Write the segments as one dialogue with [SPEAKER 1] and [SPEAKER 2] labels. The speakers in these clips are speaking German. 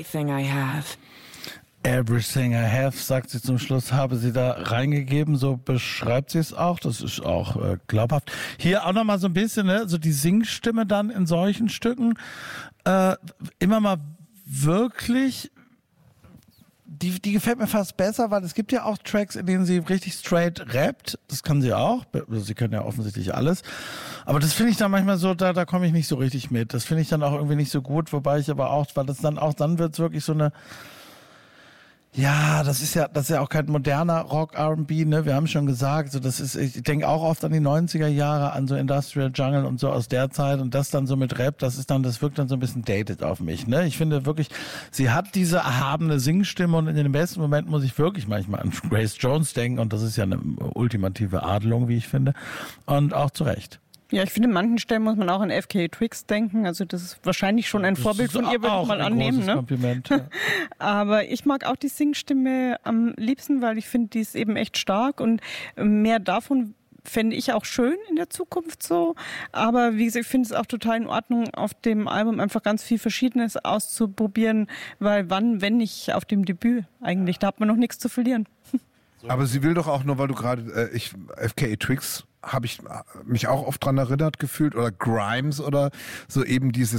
[SPEAKER 1] everything I have.
[SPEAKER 2] Everything I have, sagt sie zum Schluss, habe sie da reingegeben, so beschreibt sie es auch, das ist auch glaubhaft. Hier auch nochmal so ein bisschen, ne, so die Singstimme dann in solchen Stücken, immer mal wirklich, die gefällt mir fast besser, weil es gibt ja auch Tracks, in denen sie richtig straight rappt, das kann sie auch, sie können ja offensichtlich alles, aber das finde ich dann manchmal so, da komme ich nicht so richtig mit, das finde ich dann auch irgendwie nicht so gut, wobei ich aber auch, weil das dann wird es wirklich so eine, ja, das ist ja auch kein moderner Rock R&B, ne? Wir haben schon gesagt, so ich denke auch oft an die 90er Jahre, an so Industrial Jungle und so aus der Zeit und das dann so mit Rap, das wirkt dann so ein bisschen dated auf mich, ne? Ich finde wirklich, sie hat diese erhabene Singstimme und in den besten Momenten muss ich wirklich manchmal an Grace Jones denken und das ist ja eine ultimative Adelung, wie ich finde. Und auch zu Recht.
[SPEAKER 3] Ja, ich finde, an manchen Stellen muss man auch an FKA Twigs denken. Also das ist wahrscheinlich schon ein Vorbild von ihr, würde ich mal annehmen. Ne?
[SPEAKER 2] Kompliment, ja.
[SPEAKER 3] Aber ich mag auch die Singstimme am liebsten, weil ich finde, die ist eben echt stark und mehr davon fände ich auch schön in der Zukunft so. Aber wie gesagt, ich finde es auch total in Ordnung, auf dem Album einfach ganz viel Verschiedenes auszuprobieren, weil wann, wenn nicht auf dem Debüt eigentlich, da hat man noch nichts zu verlieren.
[SPEAKER 4] Aber sie will doch auch nur, weil du gerade, FKA Twigs habe ich mich auch oft dran erinnert gefühlt oder Grimes oder so eben diese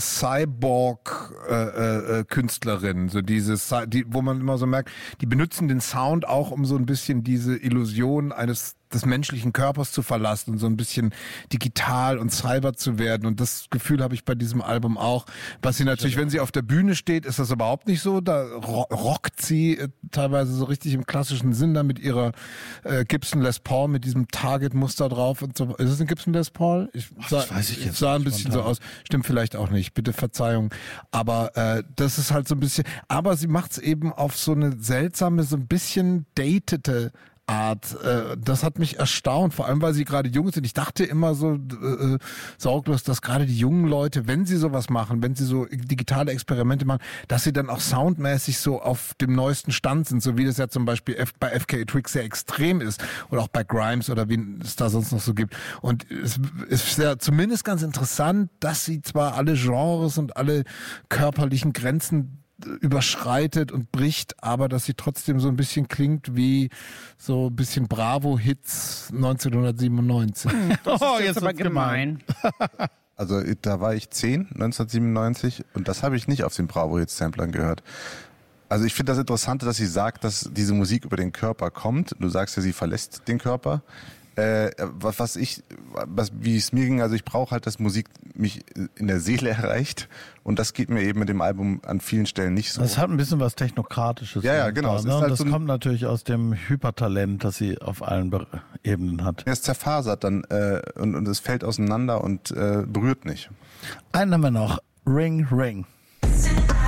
[SPEAKER 4] Cyborg-Künstlerin, so wo man immer so merkt, die benutzen den Sound auch, um so ein bisschen diese Illusion des menschlichen Körpers zu verlassen und so ein bisschen digital und cyber zu werden. Und das Gefühl habe ich bei diesem Album auch. Was sie natürlich, wenn sie auf der Bühne steht, ist das überhaupt nicht so. Da rockt sie teilweise so richtig im klassischen Sinn da mit ihrer Gibson Les Paul, mit diesem Target-Muster drauf. Und so. Ist es ein Gibson Les Paul?
[SPEAKER 2] Das weiß ich jetzt
[SPEAKER 4] sah ein
[SPEAKER 2] nicht
[SPEAKER 4] bisschen
[SPEAKER 2] spontan
[SPEAKER 4] so aus. Stimmt vielleicht auch nicht. Bitte Verzeihung. Aber das ist halt so ein bisschen, aber sie macht es eben auf so eine seltsame, so ein bisschen datete Art. Das hat mich erstaunt, vor allem weil sie gerade jung sind. Ich dachte immer so sorglos, dass gerade die jungen Leute, wenn sie sowas machen, wenn sie so digitale Experimente machen, dass sie dann auch soundmäßig so auf dem neuesten Stand sind, so wie das ja zum Beispiel bei FKA Twigs sehr extrem ist oder auch bei Grimes oder wie es da sonst noch so gibt. Und es ist ja zumindest ganz interessant, dass sie zwar alle Genres und alle körperlichen Grenzen überschreitet und bricht, aber dass sie trotzdem so ein bisschen klingt wie so ein bisschen Bravo-Hits 1997.
[SPEAKER 3] Das ist jetzt aber gemein.
[SPEAKER 5] Also da war ich 10, 1997 und das habe ich nicht auf den Bravo-Hits-Samplern gehört. Also ich finde das Interessante, dass sie sagt, dass diese Musik über den Körper kommt. Du sagst ja, sie verlässt den Körper. Wie es mir ging, also ich brauche halt, dass Musik mich in der Seele erreicht und das geht mir eben mit dem Album an vielen Stellen nicht so.
[SPEAKER 2] Das hat ein bisschen was Technokratisches.
[SPEAKER 5] Ja, genau.
[SPEAKER 2] Da, ne? Und das kommt natürlich aus dem Hypertalent, das sie auf allen Ebenen hat.
[SPEAKER 5] Es zerfasert dann und es fällt auseinander und berührt nicht.
[SPEAKER 2] Einen haben wir noch. Ring, Ring.